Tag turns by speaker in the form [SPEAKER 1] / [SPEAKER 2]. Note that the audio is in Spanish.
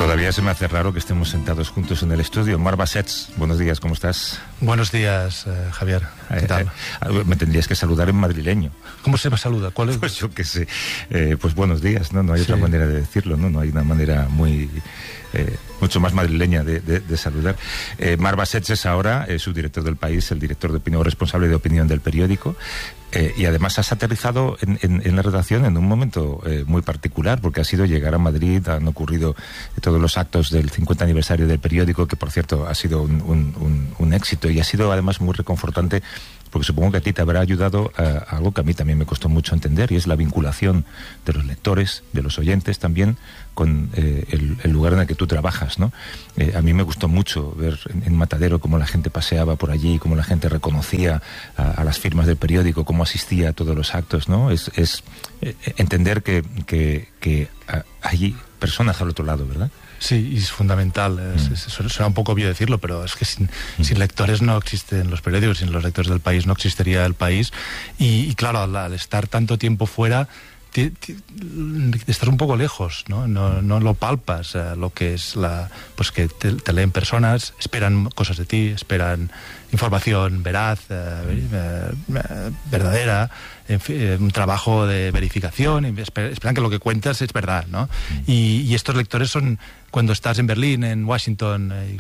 [SPEAKER 1] Todavía se me hace raro que estemos sentados juntos en el estudio. Marc Bassets, buenos días, ¿cómo estás?
[SPEAKER 2] Buenos días, Javier. ¿Qué tal?
[SPEAKER 1] Me tendrías que saludar en madrileño.
[SPEAKER 2] ¿Cómo se me saluda? ¿Cuál es?
[SPEAKER 1] Pues yo qué sé. Pues buenos días, ¿no? No hay otra manera de decirlo, ¿no? No hay una manera mucho más madrileña de saludar. Marc Bassets es ahora subdirector del País, el director de opinión, responsable de opinión del periódico. Y además has aterrizado en la redacción en un momento muy particular, porque ha sido llegar a Madrid, han ocurrido todos los actos del 50 aniversario del periódico, que por cierto ha sido un éxito, y ha sido además muy reconfortante, porque supongo que a ti te habrá ayudado a algo que a mí también me costó mucho entender, y es la vinculación de los lectores, de los oyentes también, con el lugar en el que tú trabajas, ¿no? A mí me gustó mucho ver en Matadero cómo la gente paseaba por allí, cómo la gente reconocía a las firmas del periódico, cómo asistía a todos los actos, ¿no? Es entender que hay personas al otro lado, ¿verdad?
[SPEAKER 2] Sí, y es fundamental. Suena un poco obvio decirlo, pero es que sin lectores no existen los periódicos, sin los lectores del país no existiría el país. Y claro, al estar tanto tiempo fuera, estás un poco lejos, ¿no? No lo palpas, lo que es pues que te leen personas, esperan cosas de ti, esperan información veraz, verdadera, en fin, un trabajo de verificación, esperan que lo que cuentas es verdad, ¿no? Y estos lectores son, cuando estás en Berlín, en Washington,